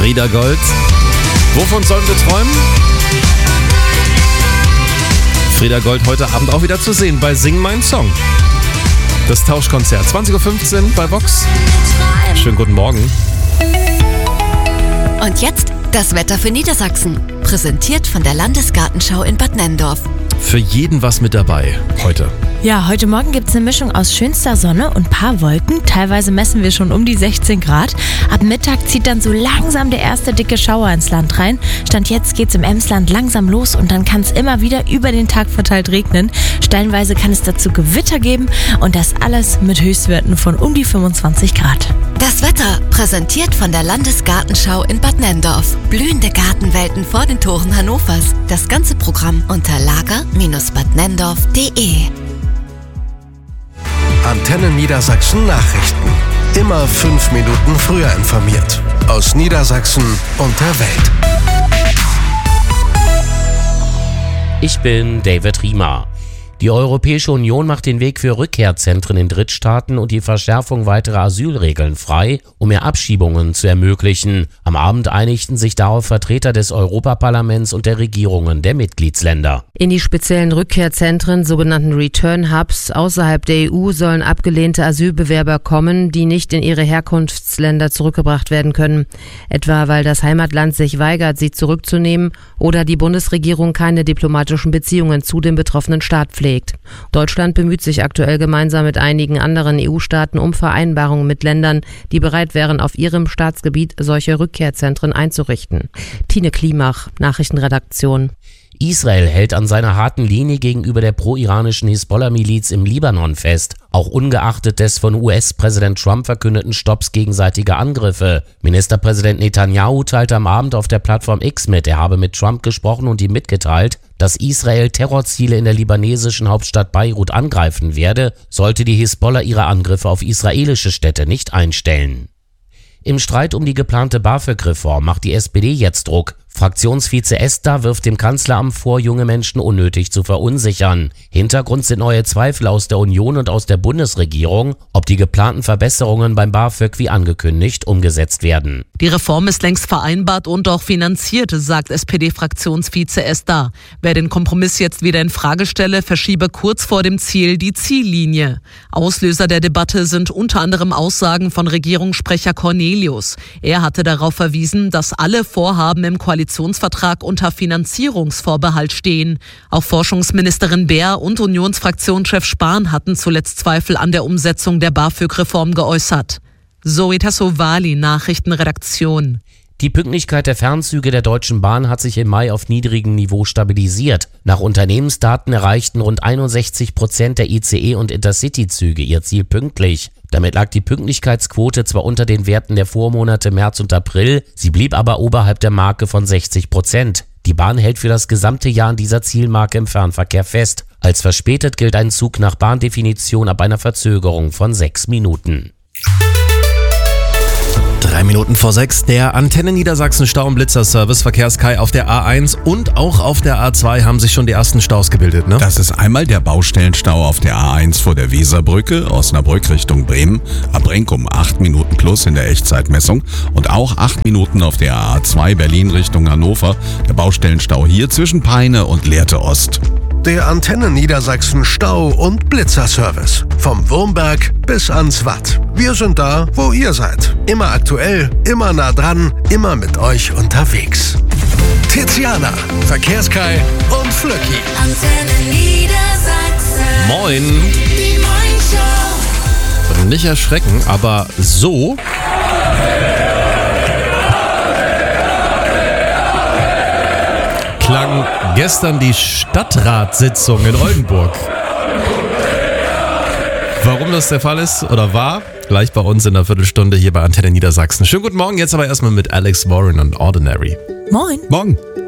Frieda Gold. Wovon sollen wir träumen? Frieda Gold heute Abend auch wieder zu sehen bei Sing Mein Song. Das Tauschkonzert, 20.15 Uhr bei Vox. Schönen guten Morgen. Und jetzt das Wetter für Niedersachsen. Präsentiert von der Landesgartenschau in Bad Nenndorf. Für jeden was mit dabei heute. Ja, heute Morgen gibt es eine Mischung aus schönster Sonne und paar Wolken. Teilweise messen wir schon um die 16 Grad. Ab Mittag zieht dann so langsam der erste dicke Schauer ins Land rein. Stand jetzt geht's im Emsland langsam los und dann kann es immer wieder über den Tag verteilt regnen. Stellenweise kann es dazu Gewitter geben und das alles mit Höchstwerten von um die 25 Grad. Das Wetter präsentiert von der Landesgartenschau in Bad Nenndorf. Blühende Gartenwelten vor den Toren Hannovers. Das ganze Programm unter lager-badnenndorf.de. Antenne Niedersachsen Nachrichten. Immer 5 Minuten früher informiert. Aus Niedersachsen und der Welt. Ich bin David Riemer. Die Europäische Union macht den Weg für Rückkehrzentren in Drittstaaten und die Verschärfung weiterer Asylregeln frei, um mehr Abschiebungen zu ermöglichen. Am Abend einigten sich darauf Vertreter des Europaparlaments und der Regierungen der Mitgliedsländer. In die speziellen Rückkehrzentren, sogenannten Return Hubs, außerhalb der EU sollen abgelehnte Asylbewerber kommen, die nicht in ihre Herkunftsländer zurückgebracht werden können. Etwa weil das Heimatland sich weigert, sie zurückzunehmen oder die Bundesregierung keine diplomatischen Beziehungen zu dem betroffenen Staat pflegt. Deutschland bemüht sich aktuell gemeinsam mit einigen anderen EU-Staaten um Vereinbarungen mit Ländern, die bereit wären, auf ihrem Staatsgebiet solche Rückkehrzentren einzurichten. Tine Klimach, Nachrichtenredaktion. Israel hält an seiner harten Linie gegenüber der pro-iranischen Hisbollah-Miliz im Libanon fest, auch ungeachtet des von US-Präsident Trump verkündeten Stopps gegenseitiger Angriffe. Ministerpräsident Netanyahu teilte am Abend auf der Plattform X mit, er habe mit Trump gesprochen und ihm mitgeteilt, dass Israel Terrorziele in der libanesischen Hauptstadt Beirut angreifen werde, sollte die Hisbollah ihre Angriffe auf israelische Städte nicht einstellen. Im Streit um die geplante BAföG-Reform macht die SPD jetzt Druck. Fraktionsvize Esther wirft dem Kanzleramt vor, junge Menschen unnötig zu verunsichern. Hintergrund sind neue Zweifel aus der Union und aus der Bundesregierung, ob die geplanten Verbesserungen beim BAföG wie angekündigt umgesetzt werden. Die Reform ist längst vereinbart und auch finanziert, sagt SPD-Fraktionsvize Esther. Wer den Kompromiss jetzt wieder in Frage stelle, verschiebe kurz vor dem Ziel die Ziellinie. Auslöser der Debatte sind unter anderem Aussagen von Regierungssprecher Cornelius. Er hatte darauf verwiesen, dass alle Vorhaben im Koalitionsvertrag unter Finanzierungsvorbehalt stehen. Auch Forschungsministerin Beer und Unionsfraktionschef Spahn hatten zuletzt Zweifel an der Umsetzung der BAföG-Reform geäußert. Zoe Tassovali, Nachrichtenredaktion. Die Pünktlichkeit der Fernzüge der Deutschen Bahn hat sich im Mai auf niedrigem Niveau stabilisiert. Nach Unternehmensdaten erreichten rund 61% der ICE- und Intercity-Züge ihr Ziel pünktlich. Damit lag die Pünktlichkeitsquote zwar unter den Werten der Vormonate März und April, sie blieb aber oberhalb der Marke von 60%. Die Bahn hält für das gesamte Jahr an dieser Zielmarke im Fernverkehr fest. Als verspätet gilt ein Zug nach Bahndefinition ab einer Verzögerung von 6 Minuten. 3 Minuten vor 6, der Antenne Niedersachsen Stau- und Blitzer-Service Verkehrskai auf der A1 und auch auf der A2 haben sich schon die ersten Staus gebildet, ne? Das ist einmal der Baustellenstau auf der A1 vor der Weserbrücke, Osnabrück Richtung Bremen, ab Brenkum 8 Minuten plus in der Echtzeitmessung und auch 8 Minuten auf der A2 Berlin Richtung Hannover, der Baustellenstau hier zwischen Peine und Lehrte Ost. Der Antenne Niedersachsen Stau- und Blitzer-Service. Vom Wurmberg bis ans Watt. Wir sind da, wo ihr seid. Immer aktuell, immer nah dran, immer mit euch unterwegs. Tiziana, Verkehrskai und Flöcki. Antenne Niedersachsen. Moin. Die Morgenshow. Nicht erschrecken, aber so klang gestern die Stadtratssitzung in Oldenburg. Warum das der Fall ist oder war, gleich bei uns in einer Viertelstunde hier bei Antenne Niedersachsen. Schönen guten Morgen, jetzt aber erstmal mit Alex Warren und Ordinary. Moin. Morgen.